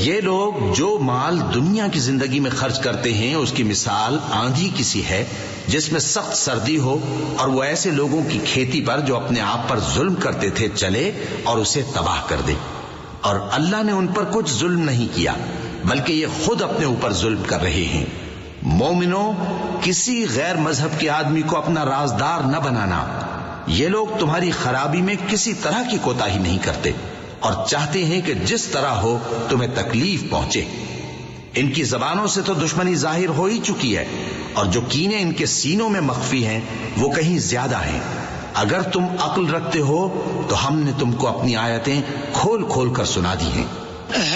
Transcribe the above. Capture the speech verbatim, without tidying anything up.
ये लोग जो माल दुनिया की जिंदगी में खर्च करते हैं उसकी मिसाल आंधी किसी है जिसमें सख्त सर्दी हो और वो ऐसे लोगों की खेती पर जो अपने आप पर जुल्म करते थे चले और उसे तबाह कर दे। और अल्लाह ने उन पर कुछ जुल्म नहीं किया बल्कि ये खुद अपने ऊपर जुल्म कर रहे हैं। मोमिनो, किसी गैर मजहब के आदमी को अपना राजदार न बनाना। ये लोग तुम्हारी खराबी में किसी तरह की कोताही नहीं करते और चाहते हैं कि जिस तरह हो तुम्हें तकलीफ पहुंचे। इनकी जबानों से तो दुश्मनी जाहिर हो ही चुकी है और जो कीने इनके सीनों में मख्फी हैं वो कहीं ज्यादा हैं। अगर तुम अक्ल रखते हो तो हमने तुमको अपनी आयतें खोल खोल कर सुना दी हैं।